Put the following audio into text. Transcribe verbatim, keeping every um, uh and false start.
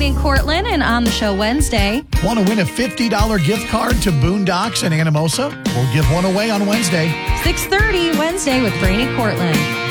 Brainy Cortland, and on the show Wednesday. Want to win a fifty dollars gift card to Boondocks and Anamosa? We'll give one away on Wednesday. six thirty Wednesday with Brainy Cortland.